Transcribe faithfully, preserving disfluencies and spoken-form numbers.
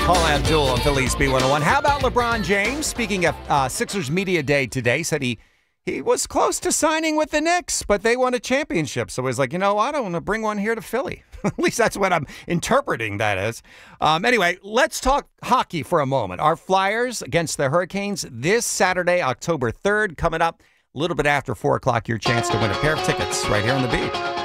Paul Abdul on Phillies B one oh one. How about LeBron James? Speaking of uh, Sixers Media Day today, said he he was close to signing with the Knicks, but they won a championship. So he's like, you know, I don't want to bring one here to Philly. At least that's what I'm interpreting that as. Um, anyway, let's talk hockey for a moment. Our Flyers against the Hurricanes this Saturday, October third, coming up a little bit after four o'clock. Your chance to win a pair of tickets right here on the Beat.